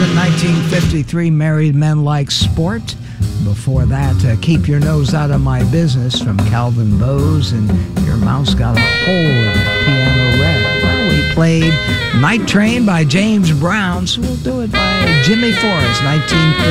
in 1953, Married Men Like Sport. Before that, Keep Your Nose Out of My Business from Calvin Bowes, and Your Mouse Got a Hole in It, Piano Red. Well, we played Night Train by James Brown, so we'll do it by Jimmy Forrest, 1950.